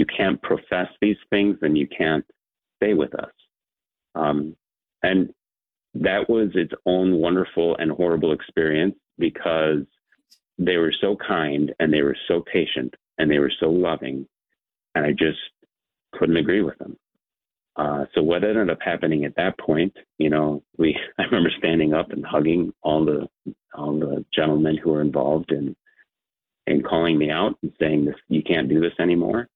can't profess these things, then you can't stay with us. And that was its own wonderful and horrible experience, because they were so kind and they were so patient and they were so loving, and I just couldn't agree with them. So what ended up happening at that point, I remember standing up and hugging all the gentlemen who were involved in calling me out and saying, "This, you can't do this anymore."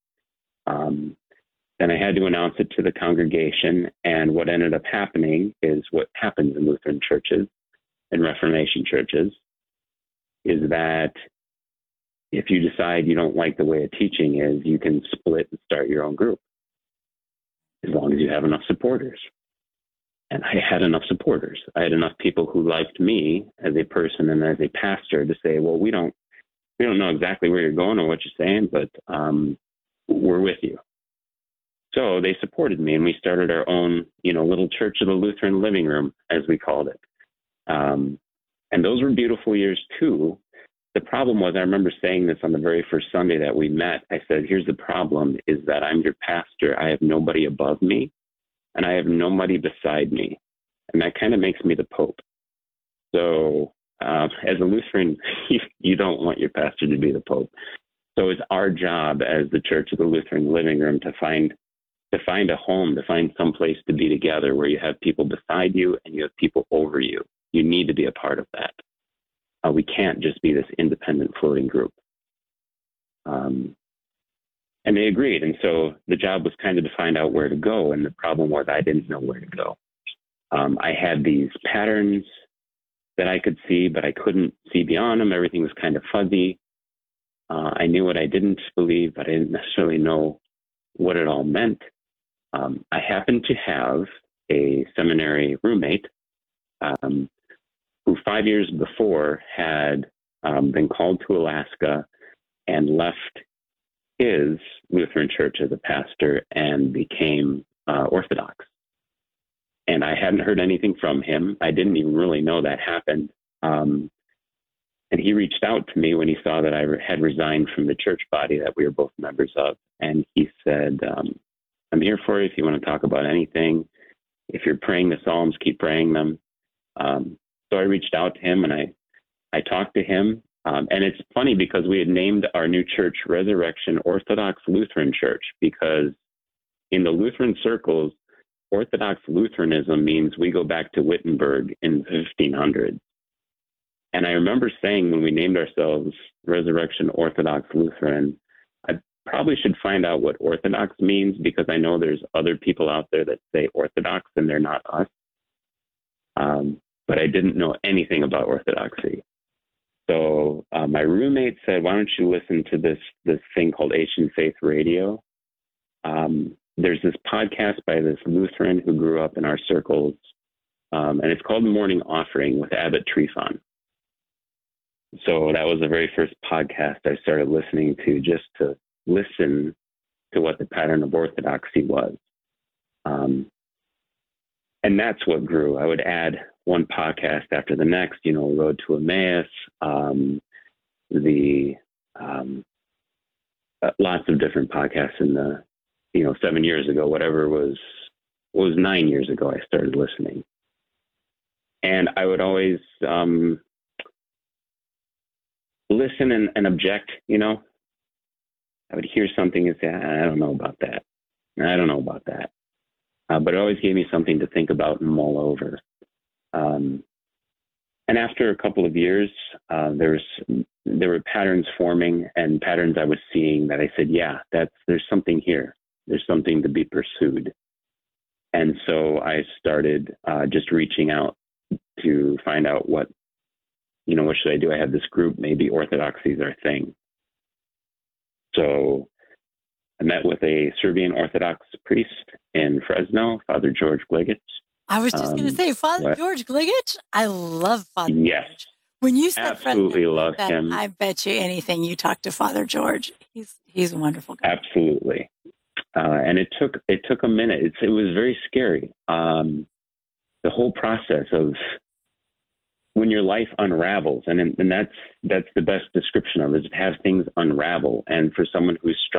Then I had to announce it to the congregation, and what ended up happening is what happens in Lutheran churches and Reformation churches, is that if you decide you don't like the way a teaching is, you can split and start your own group, as long as you have enough supporters. And I had enough supporters. I had enough people who liked me as a person and as a pastor to say, well, we don't know exactly where you're going or what you're saying, but we're with you. So they supported me, and we started our own, little Church of the Lutheran Living Room, as we called it. And those were beautiful years too. The problem was, I remember saying this on the very first Sunday that we met. I said, here's the problem, is that I'm your pastor. I have nobody above me, and I have nobody beside me. And that kind of makes me the Pope. So as a Lutheran, you don't want your pastor to be the Pope. So it's our job as the Church of the Lutheran Living Room to find a home, to find some place to be together where you have people beside you and you have people over you. You need to be a part of that. We can't just be this independent floating group. And they agreed. And so the job was kind of to find out where to go. And the problem was I didn't know where to go. I had these patterns that I could see, but I couldn't see beyond them. Everything was kind of fuzzy. I knew what I didn't believe, but I didn't necessarily know what it all meant. I happened to have a seminary roommate who 5 years before had been called to Alaska and left his Lutheran church as a pastor and became Orthodox. And I hadn't heard anything from him. I didn't even really know that happened. And he reached out to me when he saw that I had resigned from the church body that we were both members of. And he said, I'm here for you if you want to talk about anything. If you're praying the Psalms, keep praying them. So I reached out to him and I talked to him. And it's funny because we had named our new church Resurrection Orthodox Lutheran Church, because in the Lutheran circles, Orthodox Lutheranism means we go back to Wittenberg in the 1500s. And I remember saying when we named ourselves Resurrection Orthodox Lutheran, I probably should find out what Orthodox means, because I know there's other people out there that say Orthodox and they're not us. But I didn't know anything about Orthodoxy. So my roommate said, why don't you listen to this thing called Asian Faith Radio? There's this podcast by this Lutheran who grew up in our circles, and it's called Morning Offering with Abbott Trifon. So that was the very first podcast I started listening to, just to listen to what the pattern of Orthodoxy was. And that's what grew. I would add one podcast after the next, Road to Emmaus, lots of different podcasts in the, 7 years ago, whatever was 9 years ago, I started listening. And I would always listen and object, I would hear something and say, I don't know about that. I don't know about that. But it always gave me something to think about and mull over. And after a couple of years, there were patterns forming and patterns I was seeing that I said, yeah, there's something here. There's something to be pursued. And so I started just reaching out to find out what should I do? I had this group, maybe Orthodoxy is our thing. So I met with a Serbian Orthodox priest in Fresno, Father George Gligic. I was just going to say, Father George Gligic? I love Father George. When you said absolutely love him. I bet you anything you talk to Father George. He's a wonderful guy. Absolutely. And it took a minute. It was very scary. The whole process of when your life unravels, and that's the best description of it, is to have things unravel. And for someone who's